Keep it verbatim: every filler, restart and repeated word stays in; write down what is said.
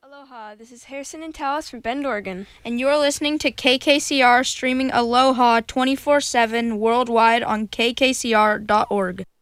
Aloha, this is Harrison and Talis from Bend, Oregon. And you're listening to K K C R streaming Aloha twenty-four seven worldwide on K K C R dot org.